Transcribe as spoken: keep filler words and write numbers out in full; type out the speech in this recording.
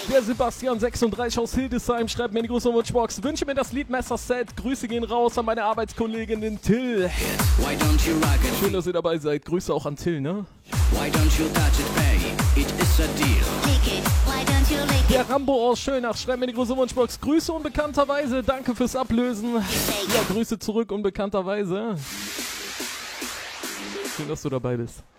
Der Sebastian sechsunddreißig aus Hildesheim schreibt mir in die große Wunschbox. Wünsche mir das Lied Messer Set. Grüße gehen raus an meine Arbeitskollegin den Till. Schön, dass ihr dabei seid. Grüße auch an Till, ne? Why don't you touch it, baby? It is a deal. Lick it. Why don't you lick it? Der Rambo aus Schönach schreibt mir in die große Wunschbox. Grüße unbekannterweise. Danke fürs Ablösen. Ja, Grüße zurück unbekannterweise. Schön, dass du dabei bist.